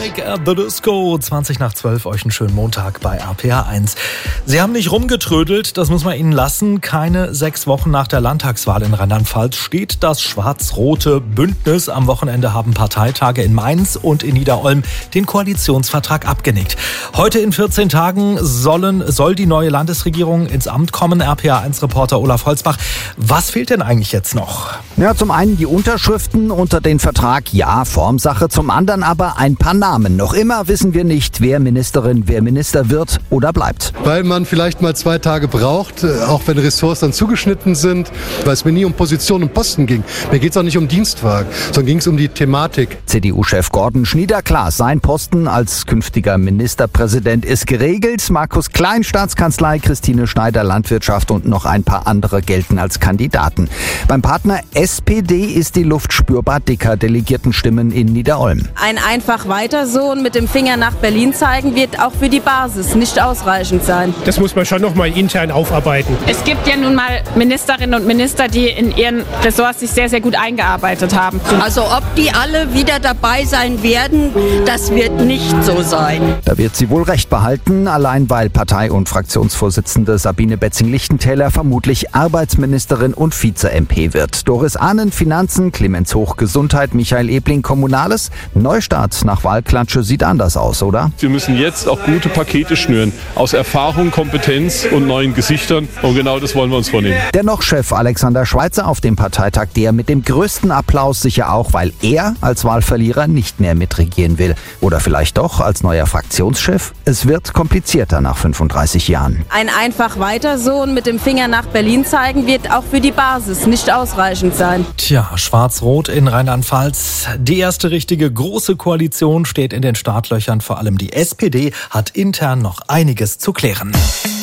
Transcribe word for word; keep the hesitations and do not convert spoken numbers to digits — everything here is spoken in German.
Panic at the Disco. zwanzig nach zwölf, euch einen schönen Montag bei R P R eins. Sie haben nicht rumgetrödelt, das muss man Ihnen lassen. Keine sechs Wochen nach der Landtagswahl in Rheinland-Pfalz steht das schwarz-rote Bündnis. Am Wochenende haben Parteitage in Mainz und in Niederolm den Koalitionsvertrag abgenickt. Heute in vierzehn Tagen sollen, soll die neue Landesregierung ins Amt kommen. R P R eins-Reporter Olaf Holzbach. Was fehlt denn eigentlich jetzt noch? Ja, zum einen die Unterschriften unter den Vertrag, ja, Formsache. Zum anderen aber ein paar Namen. Noch immer wissen wir nicht, wer Ministerin, wer Minister wird oder bleibt. Weil man vielleicht mal zwei Tage braucht, auch wenn Ressorts dann zugeschnitten sind, weil es mir nie um Position und Posten ging. Mir geht es auch nicht um Dienstwagen, sondern ging es um die Thematik. C D U-Chef Gordon Schnieder, klar, sein Posten als künftiger Ministerpräsident ist geregelt. Markus Klein, Staatskanzlei, Christine Schneider, Landwirtschaft und noch ein paar andere gelten als Kandidaten. Beim Partner S P D ist die Luft spürbar dicker. Delegiertenstimmen in Niederolm. Ein einfach weiter so und mit dem Finger nach Berlin zeigen wird auch für die Basis nicht ausreichend sein. Das muss man schon noch mal intern aufarbeiten. Es gibt ja nun mal Ministerinnen und Minister, die in ihren Ressorts sich sehr, sehr gut eingearbeitet haben. Also ob die alle wieder dabei sein werden, das wird nicht so sein. Da wird sie wohl recht behalten, allein weil Partei- und Fraktionsvorsitzende Sabine Betzing-Lichtentäler vermutlich Arbeitsministerin und Vize-M P wird. Doris Ahnen, Finanzen, Clemens Hoch, Gesundheit, Michael Ebling, Kommunales. Neustart nach Wahlklatsche sieht anders aus, oder? Wir müssen jetzt auch gute Pakete schnüren. Aus Erfahrung, Kompetenz und neuen Gesichtern. Und genau das wollen wir uns vornehmen. Dennoch Chef Alexander Schweitzer auf dem Parteitag, der mit dem größten Applaus, sicher auch, weil er als Wahlverlierer nicht mehr mitregieren will. Oder vielleicht doch als neuer Fraktionschef? Es wird komplizierter nach fünfunddreißig Jahren. Ein einfach weiter so und mit dem Finger nach Berlin zeigen wird auch für die Basis nicht ausreichend sein. Tja, schwarz-rot in Rheinland-Pfalz. Die erste richtige große Koalition steht in den Startlöchern. Vor allem die S P D hat intern noch einiges zu klären.